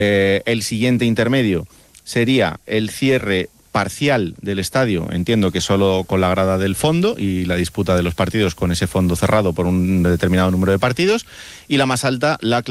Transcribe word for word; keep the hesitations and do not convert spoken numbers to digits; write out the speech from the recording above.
Eh, el siguiente intermedio sería el cierre parcial del estadio, entiendo que solo con la grada del fondo y la disputa de los partidos con ese fondo cerrado por un determinado número de partidos, y la más alta, la